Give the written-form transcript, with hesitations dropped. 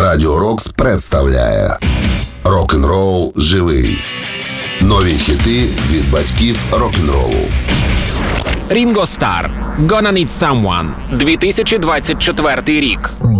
Радіо Рокс представляє Рок-н-рол живий. Нові хіти від батьків рок-н-ролу. Рінго Стар. Gonna Need Someone. 2024 рік.